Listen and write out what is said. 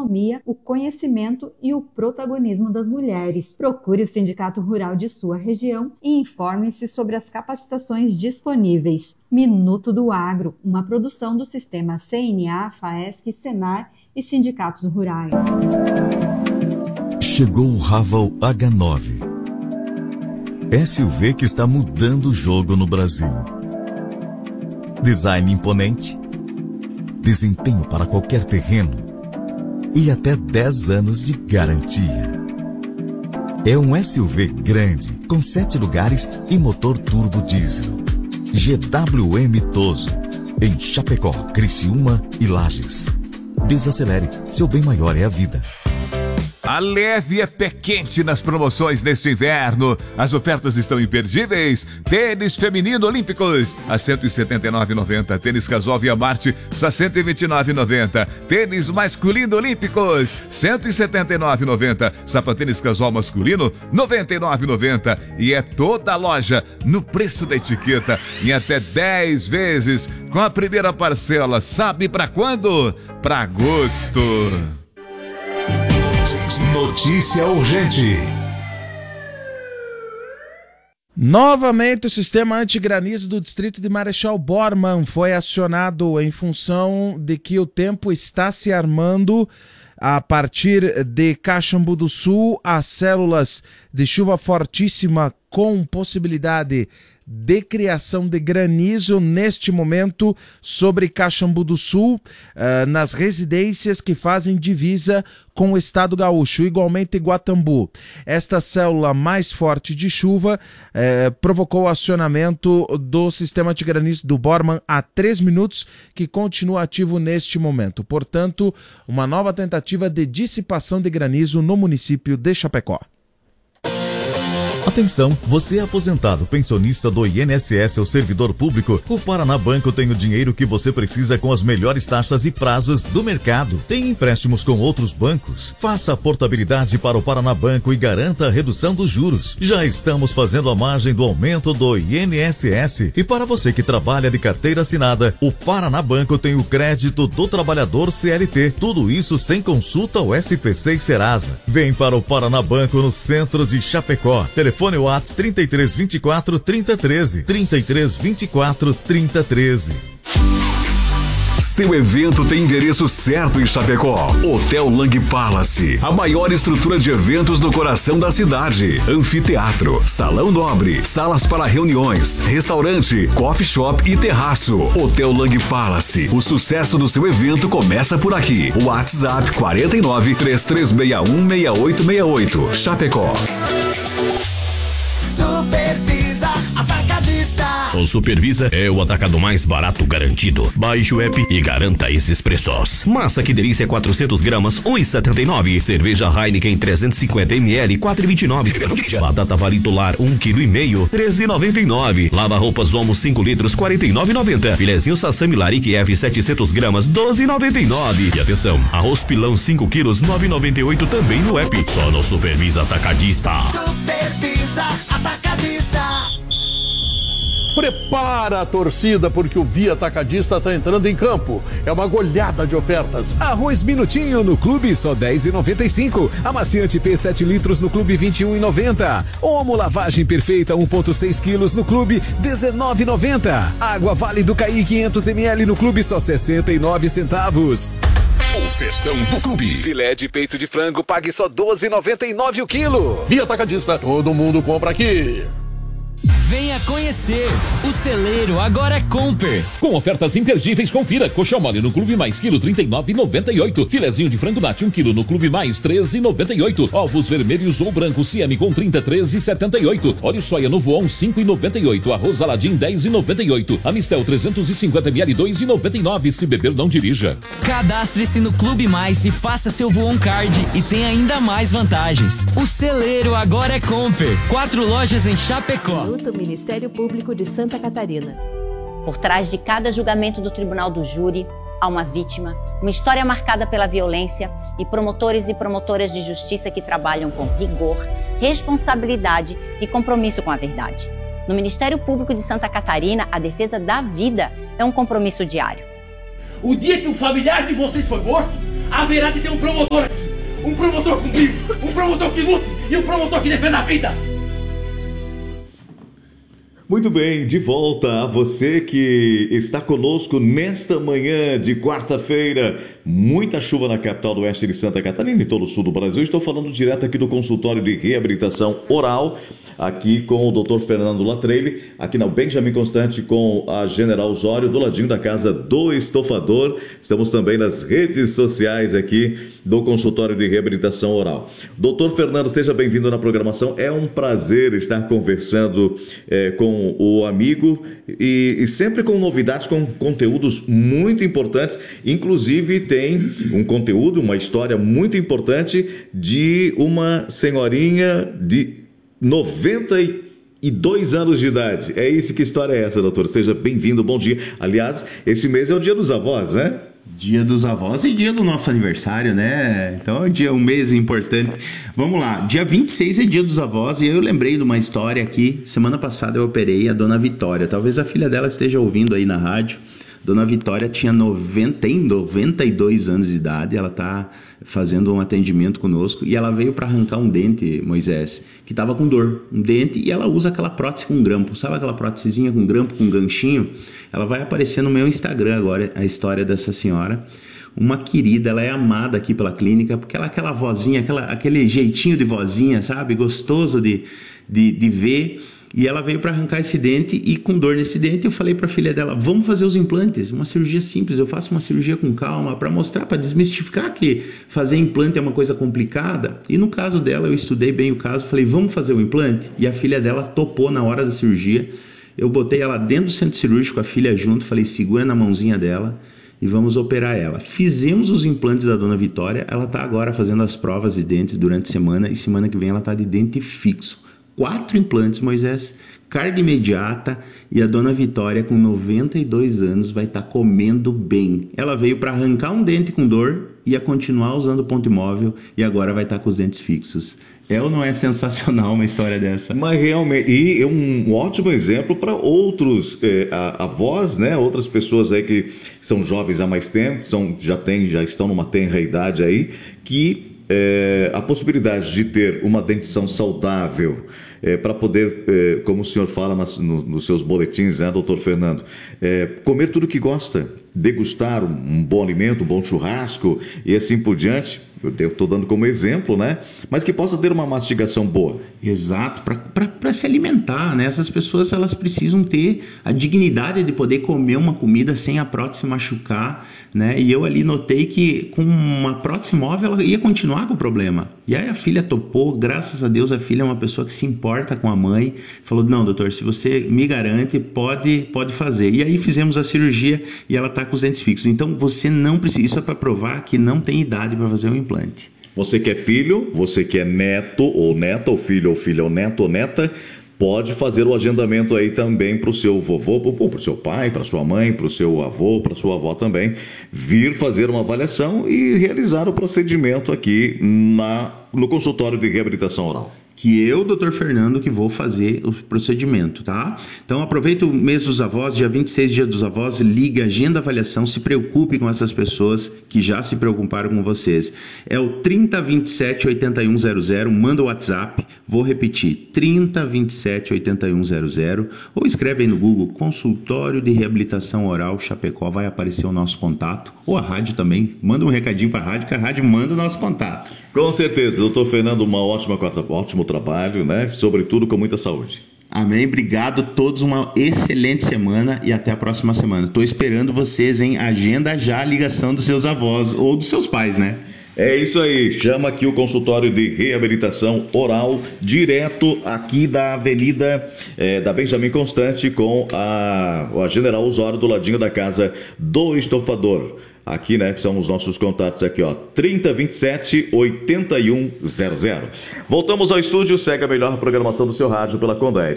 autonomia, o conhecimento e o protagonismo das mulheres. Procure o Sindicato Rural de sua região e informe-se sobre as capacitações disponíveis. Minuto do Agro, uma produção do Sistema CNA, FAESC, Senar e Sindicatos Rurais. Chegou o Raval H9. SUV que está mudando o jogo no Brasil. Design imponente, desempenho para qualquer terreno e até 10 anos de garantia. É um SUV grande, com 7 lugares e motor turbo diesel. GWM Toso, em Chapecó, Criciúma e Lages. Desacelere, seu bem maior é a vida. A leve é pé quente nas promoções neste inverno. As ofertas estão imperdíveis. Tênis feminino olímpicos a R$ 179,90. Tênis casual Via Marte só R$ 129,90. Tênis masculino olímpicos R$ 179,90. Sapatênis casual masculino R$ 99,90. E é toda a loja no preço da etiqueta em até 10 vezes com a primeira parcela. Sabe para quando? Para agosto. Notícia urgente. Novamente, o sistema antigranizo do distrito de Marechal Bormann foi acionado em função de que o tempo está se armando. A partir de Caxambu do Sul, as células de chuva fortíssima com possibilidade de criação de granizo neste momento sobre Caxambu do Sul, nas residências que fazem divisa com o estado gaúcho, igualmente Guatambu. Esta célula mais forte de chuva provocou o acionamento do sistema antigranizo do Bormann há 3 minutos, que continua ativo neste momento. Portanto, uma nova tentativa de dissipação de granizo no município de Chapecó. Atenção, você é aposentado, pensionista do INSS ou servidor público, o Paraná Banco tem o dinheiro que você precisa com as melhores taxas e prazos do mercado. Tem empréstimos com outros bancos? Faça a portabilidade para o Paraná Banco e garanta a redução dos juros. Já estamos fazendo a margem do aumento do INSS. E para você que trabalha de carteira assinada, o Paraná Banco tem o crédito do trabalhador CLT. Tudo isso sem consulta ao SPC e Serasa. Vem para o Paraná Banco no centro de Chapecó. Telefone WhatsApp 3324 3013. 3324 3013. Seu evento tem endereço certo em Chapecó. Hotel Lang Palace, a maior estrutura de eventos do coração da cidade. Anfiteatro, salão nobre, salas para reuniões, restaurante, coffee shop e terraço. Hotel Lang Palace, o sucesso do seu evento começa por aqui. WhatsApp 49 3361 6868. Chapecó. Supervisa Atacadista. O Supervisa é o atacado mais barato garantido. Baixe o app e garanta esses preços. Massa que delícia 400 gramas, 1,79. Cerveja Heineken 350 ml, 4,29. Batata Varitolar 1,5 kg, 13,99. Lava roupas Omo 5 litros, 49,90. Filezinho Sassami Larique F 700 gramas, 12,99. E atenção, arroz pilão 5 quilos, 9,98 também no app. Só no Supervisa Atacadista. Supervisa Atacadista. Prepara a torcida, porque o Via Atacadista está entrando em campo. É uma goleada de ofertas. Arroz Minutinho no Clube só R$10,95. Amaciante P 7 litros no Clube R$21,90. Omo Lavagem Perfeita 1,6 quilos no Clube R$19,90. Água Vale do Caí 500 ml no Clube só 69 centavos. O festão do Clube. Filé de peito de frango pague só R$12,99 o quilo. Via Atacadista, todo mundo compra aqui. Venha conhecer. O celeiro agora é Comper. Com ofertas imperdíveis, confira. Coxão mole no Clube Mais, quilo R$39,98. Filezinho de frango nati 1 quilo no Clube Mais, R$13,98. Ovos vermelhos ou brancos Siame com 30, R$13,78. Óleo soia no Voon, R$5,98. Arroz Aladim, R$10,98. Amistel 350 ml, R$2,99. Se beber, não dirija. Cadastre-se no Clube Mais e faça seu Voon Card e tem ainda mais vantagens. O celeiro agora é Comper. 4 lojas em Chapecó. Ministério Público de Santa Catarina. Por trás de cada julgamento do Tribunal do Júri, há uma vítima, uma história marcada pela violência e promotores e promotoras de justiça que trabalham com rigor, responsabilidade e compromisso com a verdade. No Ministério Público de Santa Catarina, a defesa da vida é um compromisso diário. O dia que o familiar de vocês foi morto, haverá de ter um promotor aqui. Um promotor com brilho, um promotor que lute e um promotor que defenda a vida. Muito bem, de volta a você que está conosco nesta manhã de quarta-feira. Muita chuva na capital do oeste de Santa Catarina e todo o sul do Brasil. Estou falando direto aqui do consultório de reabilitação oral, aqui com o Dr. Fernando Latreille, aqui na Benjamin Constant com a General Osório, do ladinho da casa do Estofador. Estamos também nas redes sociais aqui do consultório de reabilitação oral. Dr. Fernando, seja bem-vindo na programação. É um prazer estar conversando com o amigo e sempre com novidades, com conteúdos muito importantes. Inclusive tem um conteúdo, uma história muito importante de uma senhorinha de 92 anos de idade. É isso, que história é essa, doutor? Seja bem-vindo, bom dia. Aliás, esse mês é o dia dos avós, né? Dia dos avós e dia do nosso aniversário, né? Então é um mês importante. Vamos lá, dia 26 é dia dos avós e eu lembrei de uma história aqui. Semana passada eu operei a dona Vitória. Talvez a filha dela esteja ouvindo aí na rádio. Dona Vitória tem 92 anos de idade, ela está fazendo um atendimento conosco e ela veio para arrancar um dente, Moisés, que estava com dor, um dente, e ela usa aquela prótese com grampo, sabe aquela prótesezinha com grampo, com ganchinho? Ela vai aparecer no meu Instagram agora, a história dessa senhora. Uma querida, ela é amada aqui pela clínica, porque ela é aquela vozinha, aquele jeitinho de vozinha, sabe? Gostoso de ver. E ela veio para arrancar esse dente e com dor nesse dente eu falei para a filha dela, vamos fazer os implantes, uma cirurgia simples, eu faço uma cirurgia com calma para mostrar, para desmistificar que fazer implante é uma coisa complicada. E no caso dela, eu estudei bem o caso, falei, vamos fazer o implante? E a filha dela topou na hora da cirurgia. Eu botei ela dentro do centro cirúrgico, a filha junto, falei, segura na mãozinha dela e vamos operar ela. Fizemos os implantes da dona Vitória, ela está agora fazendo as provas de dentes durante a semana e semana que vem ela está de dente fixo. 4 implantes, Moisés, carga imediata, e a dona Vitória, com 92 anos, vai estar comendo bem. Ela veio para arrancar um dente com dor, ia continuar usando o ponto imóvel e agora vai estar com os dentes fixos. É ou não é sensacional uma história dessa? Mas realmente, e é um ótimo exemplo para outros avós, né? Outras pessoas aí que são jovens há mais tempo, já estão numa tenra idade aí, que a possibilidade de ter uma dentição saudável, para poder, como o senhor fala nos seus boletins, né, doutor Fernando, comer tudo que gosta, degustar um bom alimento, um bom churrasco e assim por diante. Eu estou dando como exemplo, né? Mas que possa ter uma mastigação boa. Exato, para se alimentar, né? Essas pessoas, elas precisam ter a dignidade de poder comer uma comida sem a prótese machucar, né? E eu ali notei que com uma prótese móvel ela ia continuar com o problema. E aí a filha topou, graças a Deus a filha é uma pessoa que se importa com a mãe, falou, não, doutor, se você me garante, pode fazer. E aí fizemos a cirurgia e ela está com os dentes fixos. Então você não precisa, isso é para provar que não tem idade para fazer um implante. Você que é filho, você que é neto ou neta, ou filho ou filha ou neto ou neta, pode fazer o agendamento aí também para o seu vovô, para o seu pai, para sua mãe, para o seu avô, para sua avó também, vir fazer uma avaliação e realizar o procedimento aqui no consultório de reabilitação oral. Que eu, doutor Fernando, que vou fazer o procedimento, tá? Então aproveita o mês dos avós, dia 26, dia dos avós, liga, agenda avaliação, se preocupe com essas pessoas que já se preocuparam com vocês. É o 3027-8100, manda o WhatsApp, vou repetir, 3027-8100, ou escreve aí no Google, Consultório de Reabilitação Oral Chapecó, vai aparecer o nosso contato, ou a rádio também, manda um recadinho para a rádio, que a rádio manda o nosso contato. Com certeza, doutor Fernando, ótimo trabalho, né? Sobretudo com muita saúde. Amém, obrigado a todos, uma excelente semana e até a próxima semana. Estou esperando vocês, hein? Agenda já a ligação dos seus avós ou dos seus pais, né? É isso aí, chama aqui o consultório de reabilitação oral, direto aqui da avenida da Benjamin Constant com a General Osório, do ladinho da casa do Estofador. Aqui, né, que são os nossos contatos aqui, ó, 3027-8100. Voltamos ao estúdio, segue a melhor programação do seu rádio pela Condé.